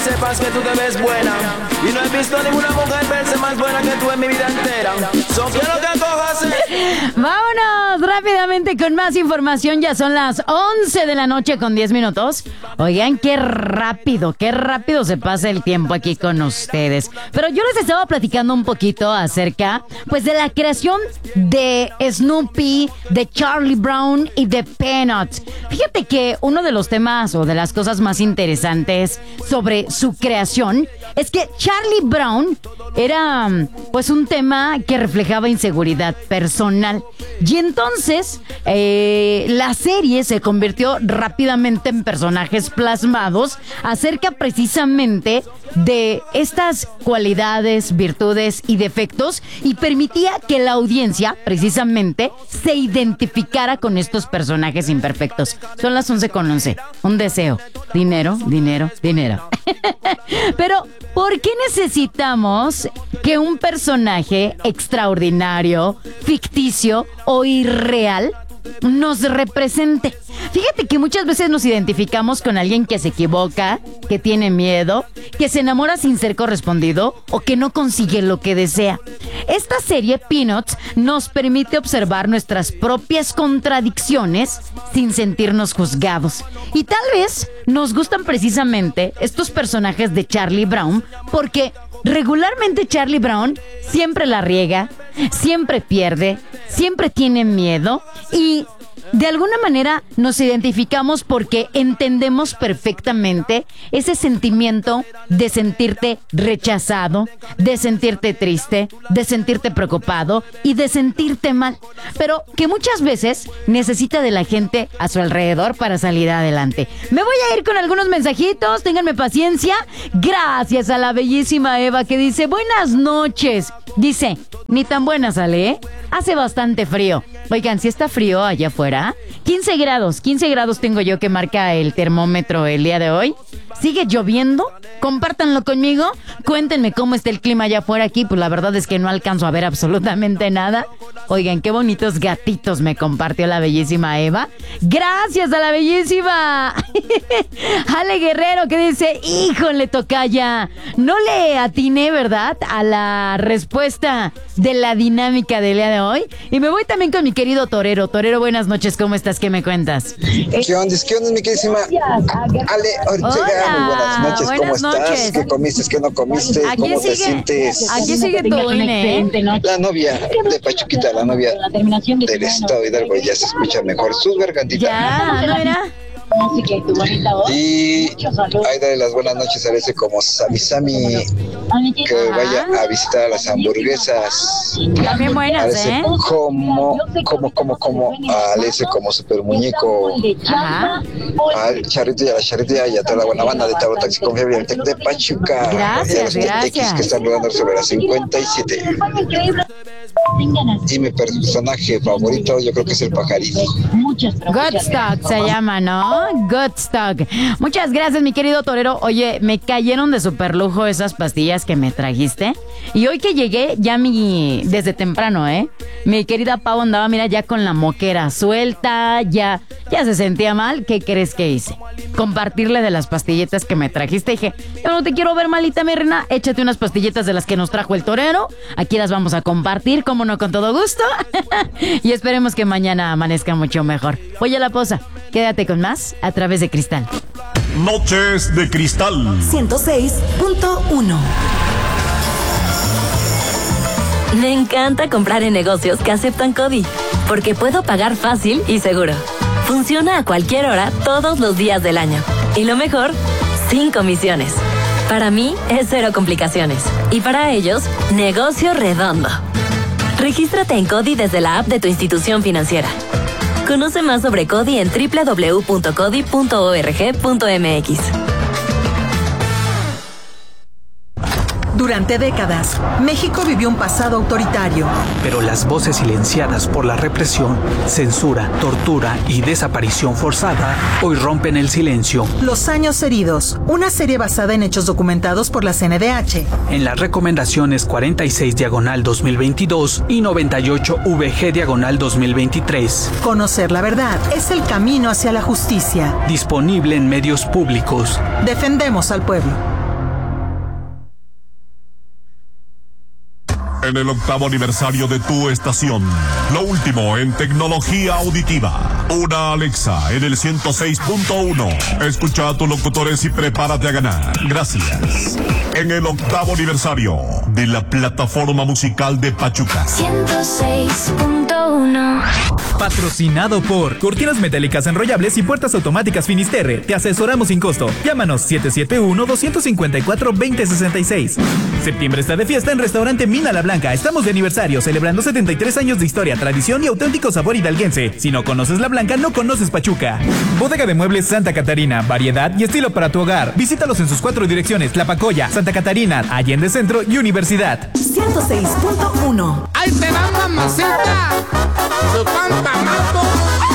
sepas que tú te ves buena. Y no he visto ninguna mujer verse más buena que tú en mi vida entera. So quiero que cojas. Vámonos rápidamente con más información. Ya son las 11 de la noche con 10 minutos. Oigan, qué rápido se pasa el tiempo aquí con ustedes. Pero yo les estaba platicando un poquito acerca, pues, de la creación de Snoopy, de Charlie Brown y de Peanuts. Fíjate que uno de los temas o de las cosas más interesantes sobre su creación es que Charlie Brown era, pues, un tema que reflejaba inseguridad personal. Y entonces la serie se convirtió rápidamente en personajes plasmados acerca precisamente de estas cualidades, virtudes y defectos, y permitía que la audiencia precisamente se identificara con estos personajes imperfectos. Son las 11:11. Un deseo. Dinero, dinero, dinero. Pero, ¿por qué necesitamos que un personaje extraordinario, ficticio o irreal nos represente? Fíjate que muchas veces nos identificamos con alguien que se equivoca, que tiene miedo, que se enamora sin ser correspondido o que no consigue lo que desea. Esta serie Peanuts nos permite observar nuestras propias contradicciones sin sentirnos juzgados. Y tal vez nos gustan precisamente estos personajes de Charlie Brown porque regularmente Charlie Brown siempre la riega, siempre pierde, siempre tiene miedo y de alguna manera nos identificamos porque entendemos perfectamente ese sentimiento de sentirte rechazado, de sentirte triste, de sentirte preocupado y de sentirte mal, pero que muchas veces necesita de la gente a su alrededor para salir adelante. Me voy a ir con algunos mensajitos, ténganme paciencia. Gracias a la bellísima Eva que dice: buenas noches. Dice, ni tan buena sale, ¿eh? Hace bastante frío. Oigan, si está frío allá afuera, 15 grados tengo yo que marca el termómetro el día de hoy. ¿Sigue lloviendo? Compártanlo conmigo. Cuéntenme cómo está el clima allá afuera. Aquí, pues la verdad es que no alcanzo a ver absolutamente nada. Oigan, qué bonitos gatitos me compartió la bellísima Eva. Gracias a la bellísima Ale Guerrero que dice: híjole, tocaya, no le atiné, ¿verdad?, a la respuesta de la dinámica del día de hoy. Y me voy también con mi querido Torero. Torero, buenas noches, ¿cómo estás? ¿Qué me cuentas? ¿Qué onda, mi queridísima Ale Ortega? Muy buenas noches, ¿cómo estás? ¿Qué comiste, qué no comiste? ¿Cómo te sientes? Aquí sigue tu INE, La novia de Pachuquita, la novia del estado de Hidalgo, ya se escucha mejor sus gargantitas. Ya, no era. Y ahí darle las buenas noches a ese como Sami que vaya a visitar las hamburguesas. También buenas, a ese como a ese como super muñeco, al Charrito y a la Charrita y a toda la buena banda de Tabo Taxi Confiable del Tec de Pachuca. Gracias, y a los X que están rodando sobre las 57. Y mi personaje favorito yo creo que es el pajarito. Goodstock se llama, ¿no? Goodstock. Muchas gracias, mi querido Torero. Oye, me cayeron de super lujo esas pastillas que me trajiste. Y hoy que llegué, ya desde temprano, mi querida Pau andaba, mira, ya con la moquera suelta, ya se sentía mal. ¿Qué crees que hice? Compartirle de las pastillitas que me trajiste. Dije, yo no te quiero ver malita, mi reina. Échate unas pastillitas de las que nos trajo el Torero. Aquí las vamos a compartir, como no, con todo gusto. Y esperemos que mañana amanezca mucho mejor. Voy a la posa. Quédate con más a través de Cristal. Noches de Cristal 106.1. Me encanta comprar en negocios que aceptan CODI, porque puedo pagar fácil y seguro. Funciona a cualquier hora, todos los días del año. Y lo mejor, sin comisiones. Para mí es cero complicaciones. Y para ellos, negocio redondo. Regístrate en CODI desde la app de tu institución financiera. Conoce más sobre CODI en www.codi.org.mx. Durante décadas, México vivió un pasado autoritario. Pero las voces silenciadas por la represión, censura, tortura y desaparición forzada hoy rompen el silencio. Los años heridos, una serie basada en hechos documentados por la CNDH. En las recomendaciones 46/2022 y 98/VG/2023. Conocer la verdad es el camino hacia la justicia. Disponible en medios públicos. Defendemos al pueblo. En el 8º aniversario de tu estación, lo último en tecnología auditiva. Una Alexa en el 106.1. Escucha a tus locutores y prepárate a ganar. Gracias. En el 8º aniversario de la plataforma musical de Pachuca. 106.1. Patrocinado por Cortinas Metálicas Enrollables y Puertas Automáticas Finisterre. Te asesoramos sin costo. Llámanos 771-254-2066. Septiembre está de fiesta en Restaurante Mina La Blanca. Estamos de aniversario, celebrando 73 años de historia, tradición y auténtico sabor hidalguense. Si no conoces La Blanca, no conoces Pachuca. Bodega de Muebles Santa Catarina. Variedad y estilo para tu hogar. Visítalos en sus 4 direcciones: Tlapacoya, Santa Catarina, Allende Centro y Universidad. 106.1. ¡Ahí te va, mamacita! ¡Su compa Marco!